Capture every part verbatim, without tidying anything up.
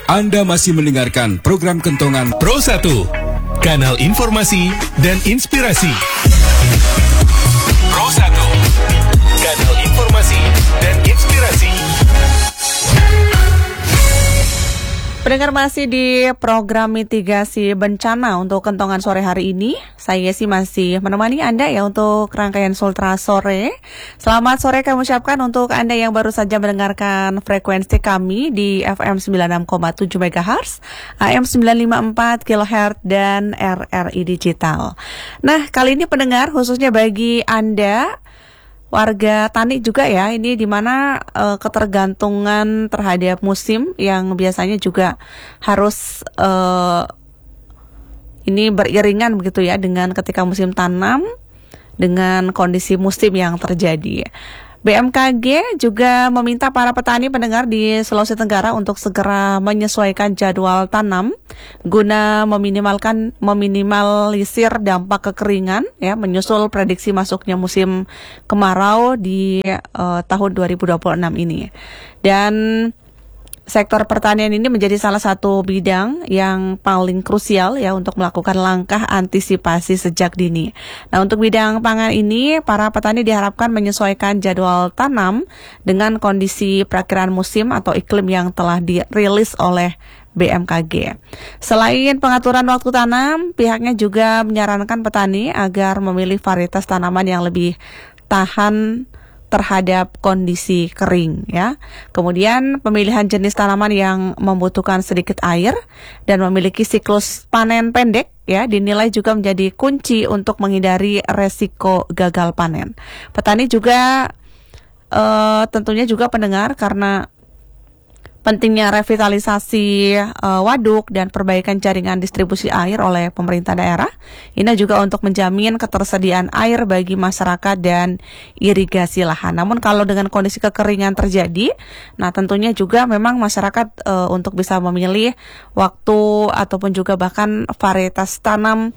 Anda masih mendengarkan program Kentongan Pro satu, kanal informasi dan inspirasi. Pro satu, kanal informasi dan inspirasi. Pendengar masih di program mitigasi bencana untuk Kentongan sore hari ini. Saya sih masih menemani Anda ya untuk rangkaian Sultra sore. Selamat sore kami ucapkan untuk Anda yang baru saja mendengarkan frekuensi kami di F M sembilan puluh enam koma tujuh megahertz, A M sembilan lima empat kilohertz, dan R R I Digital. Nah, kali ini pendengar khususnya bagi Anda warga tani juga ya, ini di mana uh, ketergantungan terhadap musim yang biasanya juga harus uh, ini beriringan begitu ya dengan ketika musim tanam dengan kondisi musim yang terjadi. B M K G juga meminta para petani pendengar di Sulawesi Tenggara untuk segera menyesuaikan jadwal tanam guna meminimalkan meminimalisir dampak kekeringan ya menyusul prediksi masuknya musim kemarau di uh, tahun dua ribu dua puluh enam ini. Dan sektor pertanian ini menjadi salah satu bidang yang paling krusial ya untuk melakukan langkah antisipasi sejak dini. Nah, untuk bidang pangan ini, para petani diharapkan menyesuaikan jadwal tanam dengan kondisi perakiraan musim atau iklim yang telah dirilis oleh B M K G. Selain pengaturan waktu tanam, pihaknya juga menyarankan petani agar memilih varietas tanaman yang lebih tahan terhadap kondisi kering ya. Kemudian pemilihan jenis tanaman yang membutuhkan sedikit air dan memiliki siklus panen pendek ya dinilai juga menjadi kunci untuk menghindari resiko gagal panen. Petani juga uh, tentunya juga pendengar karena pentingnya revitalisasi uh, waduk dan perbaikan jaringan distribusi air oleh pemerintah daerah. Ini juga untuk menjamin ketersediaan air bagi masyarakat dan irigasi lahan. Namun kalau dengan kondisi kekeringan terjadi, nah tentunya juga memang masyarakat uh, untuk bisa memilih waktu ataupun juga bahkan varietas tanam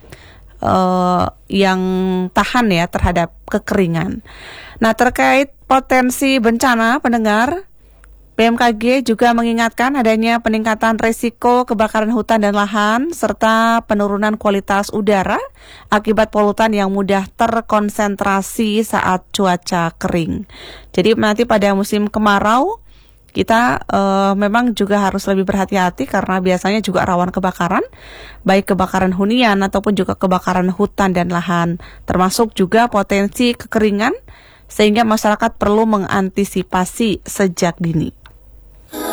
uh, yang tahan ya terhadap kekeringan. Nah, terkait potensi bencana pendengar, B M K G juga mengingatkan adanya peningkatan risiko kebakaran hutan dan lahan serta penurunan kualitas udara akibat polutan yang mudah terkonsentrasi saat cuaca kering. Jadi nanti pada musim kemarau kita uh, memang juga harus lebih berhati-hati karena biasanya juga rawan kebakaran, baik kebakaran hunian ataupun juga kebakaran hutan dan lahan, termasuk juga potensi kekeringan sehingga masyarakat perlu mengantisipasi sejak dini.